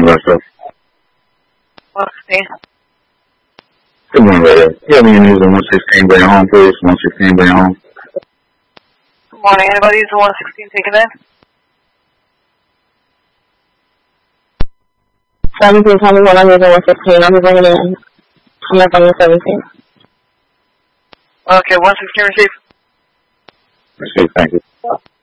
myself. 116. Good morning, radio. Do you have any news on 116 bring home, please? 116 bring home. Good morning. Anybody use the 116 ticket in? 17, tell me what I'm using 116. I'll be bringing it in. I'm not bringing 17. Okay, 116 receive. Receive, thank you.